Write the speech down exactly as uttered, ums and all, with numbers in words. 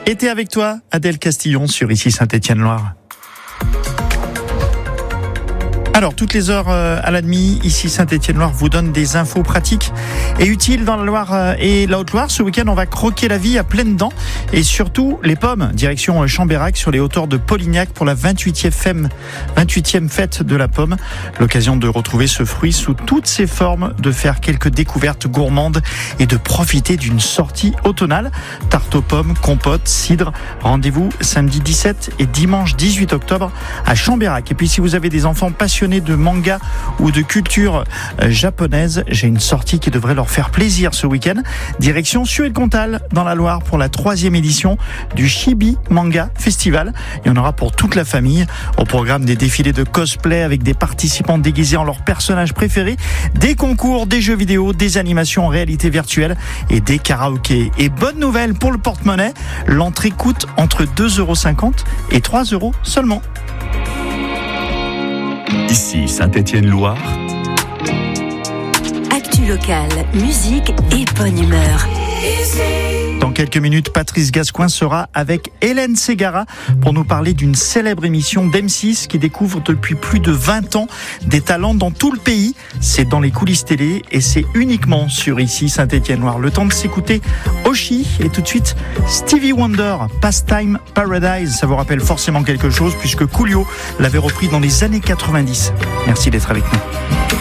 Été avec toi, Adèle Castillon sur Ici Saint-Étienne-Loire. Alors, toutes les heures à la demi, ici Saint-Étienne-Loire vous donne des infos pratiques et utiles dans la Loire et la Haute-Loire. Ce week-end, on va croquer la vie à pleines dents et surtout les pommes. Direction Chambérac sur les hauteurs de Polignac pour la vingt-huitième fête de la pomme. L'occasion de retrouver ce fruit sous toutes ses formes, de faire quelques découvertes gourmandes et de profiter d'une sortie automnale. Tarte aux pommes, compote, cidre. Rendez-vous samedi dix-sept et dimanche dix-huit octobre à Chambérac. Et puis si vous avez des enfants passionnés de manga ou de culture japonaise, j'ai une sortie qui devrait leur faire plaisir ce week-end. Direction Suez-Comtal dans la Loire pour la troisième édition du Chibi Manga Festival. Il y en aura pour toute la famille. Au programme, des défilés de cosplay avec des participants déguisés en leurs personnages préférés, des concours, des jeux vidéo, des animations en réalité virtuelle et des karaokés. Et bonne nouvelle pour le porte-monnaie, l'entrée coûte entre deux euros cinquante et trois euros seulement. Ici Saint-Étienne-Loire. Actu locale, musique et bonne humeur. Dans quelques minutes, Patrice Gascoin sera avec Hélène Ségara pour nous parler d'une célèbre émission d'M six qui découvre depuis plus de vingt ans des talents dans tout le pays. C'est dans les coulisses télé et c'est uniquement sur Ici Saint-Étienne-Loire. Le temps de s'écouter Oshi et tout de suite Stevie Wonder, Pastime Paradise. Ça vous rappelle forcément quelque chose puisque Coolio l'avait repris dans les années quatre-vingt-dix. Merci d'être avec nous.